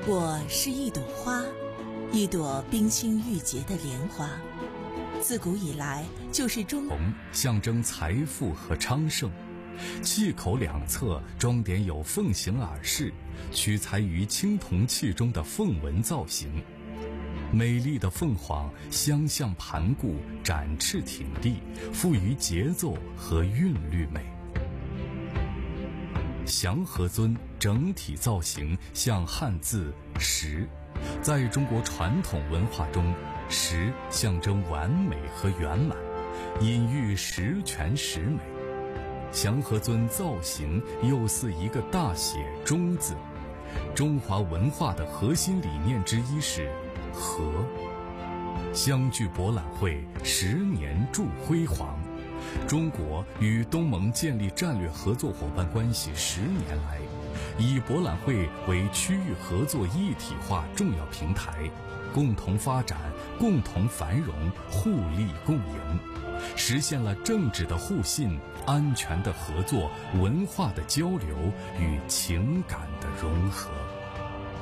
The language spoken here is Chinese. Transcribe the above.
我是一朵花，一朵冰清玉洁的莲花。自古以来就是红象征财富和昌盛，气口两侧装点有凤形耳饰，取材于青铜器中的凤纹造型。美丽的凤凰相向盘顾，展翅挺立，富于节奏和韵律美。祥和尊整体造型像汉字十，在中国传统文化中，十象征完美和圆满，隐喻十全十美。祥和尊造型又似一个大写中字。中华文化的核心理念之一是和。相聚博览会10年铸辉煌。中国与东盟建立战略合作伙伴关系10年来，以博览会为区域合作一体化重要平台，共同发展、共同繁荣、互利共赢，实现了政治的互信、安全的合作、文化的交流与情感的融合。